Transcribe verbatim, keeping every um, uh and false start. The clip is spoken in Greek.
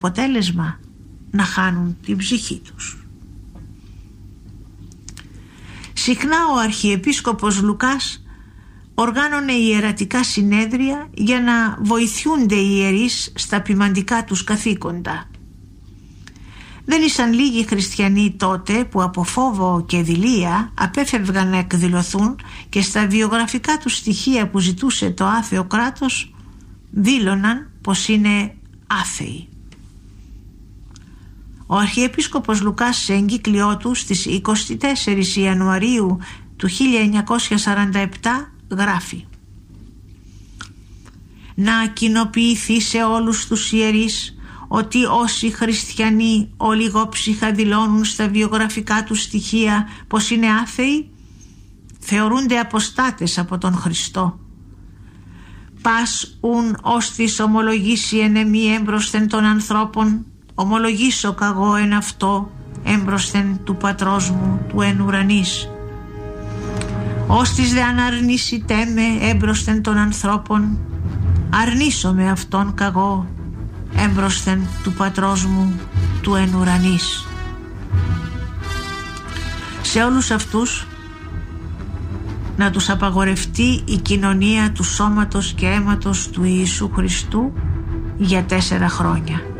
αποτέλεσμα να χάνουν την ψυχή τους. Συχνά ο Αρχιεπίσκοπος Λουκάς οργάνωνε ιερατικά συνέδρια για να βοηθούνται οι ιερείς στα ποιμαντικά τους καθήκοντα. Δεν ήσαν λίγοι χριστιανοί τότε που από φόβο και δειλία απέφευγαν να εκδηλωθούν και στα βιογραφικά τους στοιχεία που ζητούσε το άθεο κράτος δήλωναν πως είναι άθεοι. Ο Αρχιεπίσκοπος Λουκάς σε εγκύκλιό του στις εικοστή τέταρτη Ιανουαρίου του χίλια εννιακόσια σαράντα επτά γράφει: «Να κοινοποιηθεί σε όλους τους ιερείς ότι όσοι χριστιανοί ολιγόψυχα δηλώνουν στα βιογραφικά τους στοιχεία πως είναι άθεοι, θεωρούνται αποστάτες από τον Χριστό. Πας ουν ώστις ομολογήσει εν εμή έμπροσθεν των ανθρώπων, ομολογήσω καγώ εν αυτό έμπροσθεν του πατρός μου του εν ουρανής. Ώστις δε αν αρνήσητέ με έμπροσθεν των ανθρώπων, αρνήσω με αυτόν καγώ έμπροσθεν του πατρός μου του εν ουρανής». Σε όλους αυτούς να τους απαγορευτεί η κοινωνία του σώματος και αίματος του Ιησού Χριστού για τέσσερα χρόνια.